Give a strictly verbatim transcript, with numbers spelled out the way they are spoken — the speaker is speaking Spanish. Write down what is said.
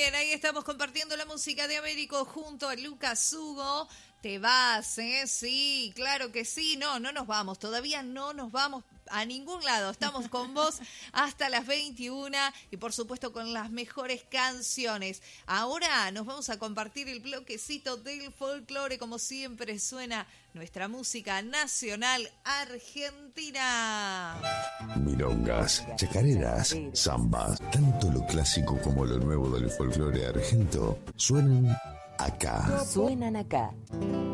bien, ahí estamos compartiendo la música de Américo junto a Lucas Hugo. Te vas, ¿eh? Sí, claro que sí. No, no nos vamos. Todavía no nos vamos a ningún lado. Estamos con vos hasta las veintiuna y por supuesto con las mejores canciones. Ahora nos vamos a compartir el bloquecito del folclore. Como siempre suena nuestra música nacional argentina. Milongas, chacareras, zambas, tanto lo clásico como lo nuevo del folclore argento suenan acá. Suenan acá.